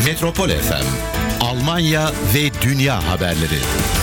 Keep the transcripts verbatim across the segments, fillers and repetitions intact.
Metropol F M, Almanya ve Dünya haberleri.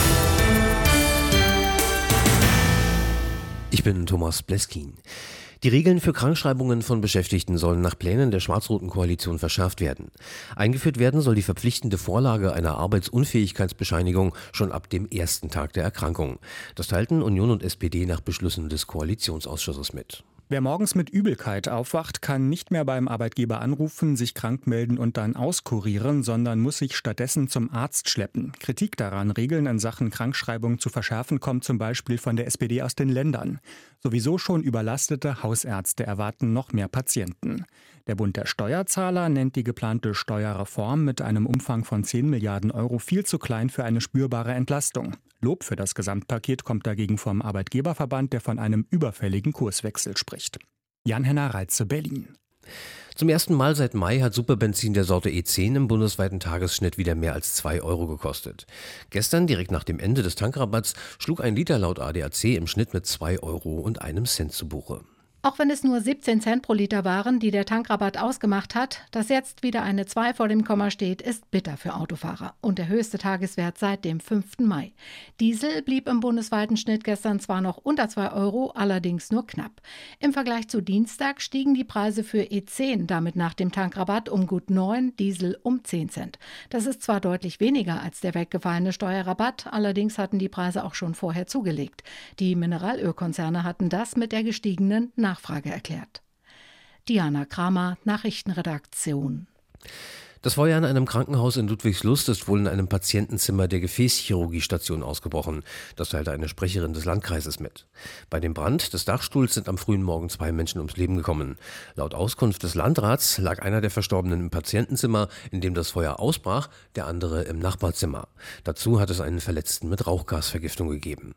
Ich bin Thomas Bleskin. Die Regeln für Krankschreibungen von Beschäftigten sollen nach Plänen der schwarz-roten Koalition verschärft werden. Eingeführt werden soll die verpflichtende Vorlage einer Arbeitsunfähigkeitsbescheinigung schon ab dem ersten Tag der Erkrankung. Das teilten Union und S P D nach Beschlüssen des Koalitionsausschusses mit. Wer morgens mit Übelkeit aufwacht, kann nicht mehr beim Arbeitgeber anrufen, sich krank melden und dann auskurieren, sondern muss sich stattdessen zum Arzt schleppen. Kritik daran, Regeln in Sachen Krankschreibung zu verschärfen, kommt zum Beispiel von der S P D aus den Ländern. Sowieso schon überlastete Hausärzte erwarten noch mehr Patienten. Der Bund der Steuerzahler nennt die geplante Steuerreform mit einem Umfang von zehn Milliarden Euro viel zu klein für eine spürbare Entlastung. Lob für das Gesamtpaket kommt dagegen vom Arbeitgeberverband, der von einem überfälligen Kurswechsel spricht. Jan-Henner Reitze, Berlin. Zum ersten Mal seit Mai hat Superbenzin der Sorte E zehn im bundesweiten Tagesschnitt wieder mehr als zwei Euro gekostet. Gestern, direkt nach dem Ende des Tankrabatts, schlug ein Liter laut A D A C im Schnitt mit zwei Euro und einem Cent zu Buche. Auch wenn es nur siebzehn Cent pro Liter waren, die der Tankrabatt ausgemacht hat, dass jetzt wieder eine zwei vor dem Komma steht, ist bitter für Autofahrer. Und der höchste Tageswert seit dem fünften Mai. Diesel blieb im bundesweiten Schnitt gestern zwar noch unter zwei Euro, allerdings nur knapp. Im Vergleich zu Dienstag stiegen die Preise für E zehn damit nach dem Tankrabatt um gut neun, Diesel um zehn Cent. Das ist zwar deutlich weniger als der weggefallene Steuerrabatt, allerdings hatten die Preise auch schon vorher zugelegt. Die Mineralölkonzerne hatten das mit der gestiegenen Nachfrage erklärt. Diana Kramer, Nachrichtenredaktion. Das Feuer in einem Krankenhaus in Ludwigslust ist wohl in einem Patientenzimmer der Gefäßchirurgiestation ausgebrochen. Das teilte eine Sprecherin des Landkreises mit. Bei dem Brand des Dachstuhls sind am frühen Morgen zwei Menschen ums Leben gekommen. Laut Auskunft des Landrats lag einer der Verstorbenen im Patientenzimmer, in dem das Feuer ausbrach, der andere im Nachbarzimmer. Dazu hat es einen Verletzten mit Rauchgasvergiftung gegeben.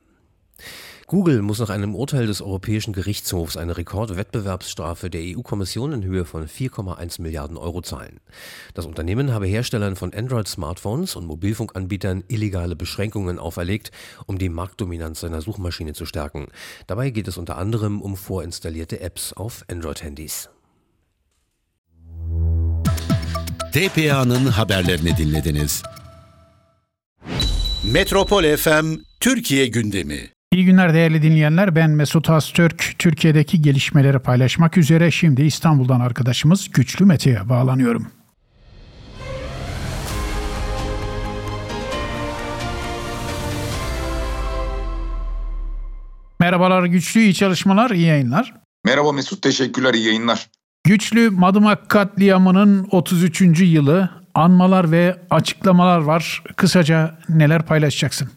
Google muss nach einem Urteil des Europäischen Gerichtshofs eine Rekordwettbewerbsstrafe der E U-Kommission in Höhe von vier Komma eins Milliarden Euro zahlen. Das Unternehmen habe Herstellern von Android-Smartphones und Mobilfunkanbietern illegale Beschränkungen auferlegt, um die Marktdominanz seiner Suchmaschine zu stärken. Dabei geht es unter anderem um vorinstallierte Apps auf Android-Handys. T P A'nın haberlerini dinlediniz. Metropol F M Türkiye gündemi. İyi günler değerli dinleyenler. Ben Mesut Haztürk. Türkiye'deki gelişmeleri paylaşmak üzere şimdi İstanbul'dan arkadaşımız Güçlü Mete'ye bağlanıyorum. Merhabalar Güçlü, iyi çalışmalar, iyi yayınlar. Merhaba Mesut, teşekkürler, iyi yayınlar. Güçlü, Madımak katliamının otuz üçüncü yılı, anmalar ve açıklamalar var. Kısaca neler paylaşacaksın?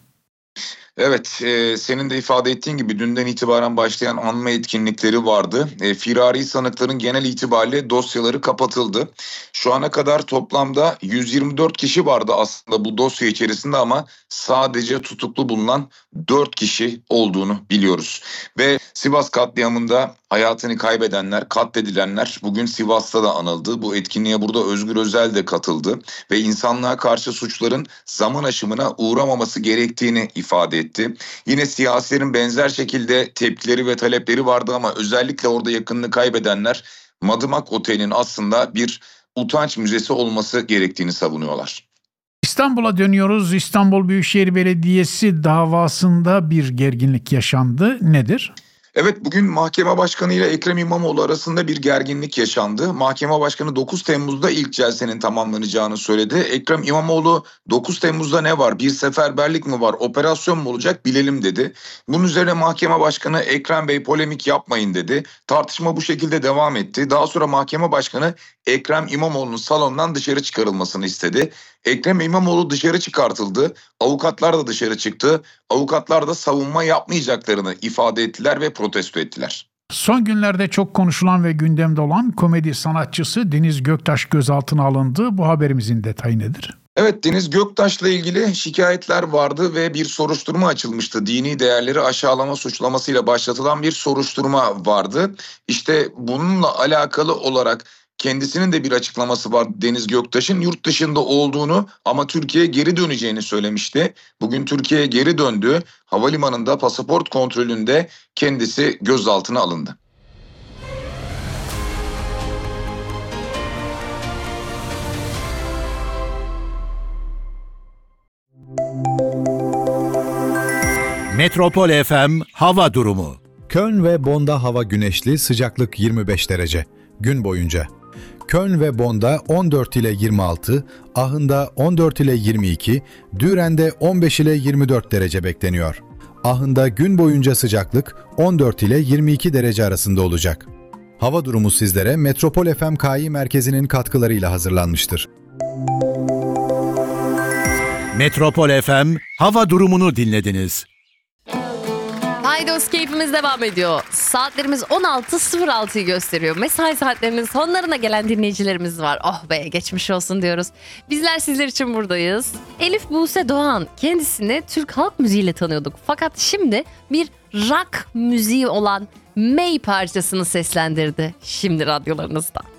Evet, e, senin de ifade ettiğin gibi dünden itibaren başlayan anma etkinlikleri vardı. E, firari sanıkların genel itibariyle dosyaları kapatıldı. Şu ana kadar toplamda yüz yirmi dört kişi vardı aslında bu dosya içerisinde ama sadece tutuklu bulunan dört kişi olduğunu biliyoruz. Ve Sivas katliamında hayatını kaybedenler, katledilenler bugün Sivas'ta da anıldı. Bu etkinliğe burada Özgür Özel de katıldı ve insanlığa karşı suçların zaman aşımına uğramaması gerektiğini ifade etti. Yine siyasilerin benzer şekilde tepkileri ve talepleri vardı ama özellikle orada yakınını kaybedenler Madımak Oteli'nin aslında bir utanç müzesi olması gerektiğini savunuyorlar. İstanbul'a dönüyoruz. İstanbul Büyükşehir Belediyesi davasında bir gerginlik yaşandı. Nedir? Evet, bugün Mahkeme Başkanı ile Ekrem İmamoğlu arasında bir gerginlik yaşandı. Mahkeme Başkanı dokuz Temmuz'da ilk celsenin tamamlanacağını söyledi. Ekrem İmamoğlu dokuz Temmuz'da ne var? Bir seferberlik mi var? Operasyon mu olacak? Bilelim dedi. Bunun üzerine Mahkeme Başkanı Ekrem Bey polemik yapmayın dedi. Tartışma bu şekilde devam etti. Daha sonra Mahkeme Başkanı Ekrem İmamoğlu'nun salondan dışarı çıkarılmasını istedi. Ekrem İmamoğlu dışarı çıkartıldı. Avukatlar da dışarı çıktı. Avukatlar da savunma yapmayacaklarını ifade ettiler ve protesto ettiler. Son günlerde çok konuşulan ve gündemde olan komedi sanatçısı Deniz Göktaş gözaltına alındı. Bu haberimizin detayı nedir? Evet, Deniz Göktaş'la ilgili şikayetler vardı ve bir soruşturma açılmıştı. Dini değerleri aşağılama suçlamasıyla başlatılan bir soruşturma vardı. İşte bununla alakalı olarak kendisinin de bir açıklaması var. Deniz Göktaş'ın yurt dışında olduğunu ama Türkiye'ye geri döneceğini söylemişti. Bugün Türkiye'ye geri döndü. Havalimanında pasaport kontrolünde kendisi gözaltına alındı. Metropol F M hava durumu. Köln ve Bonn'da hava güneşli, sıcaklık yirmi beş derece. Gün boyunca. Köln ve Bonn'da on dört ile yirmi altı, Aachen'da on dört ile yirmi iki, Düren'de on beş ile yirmi dört derece bekleniyor. Aachen'da gün boyunca sıcaklık on dört ile yirmi iki derece arasında olacak. Hava durumu sizlere Metropol F M K I merkezinin katkılarıyla hazırlanmıştır. Metropol F M hava durumunu dinlediniz. Haydos keyfimiz devam ediyor. Saatlerimiz on altı sıfır altıyı gösteriyor. Mesai saatlerinin sonlarına gelen dinleyicilerimiz var. Oh be, geçmiş olsun diyoruz. Bizler sizler için buradayız. Elif Buse Doğan, kendisini Türk halk müziğiyle tanıyorduk. Fakat şimdi bir rock müziği olan May parçasını seslendirdi. Şimdi radyolarınızda.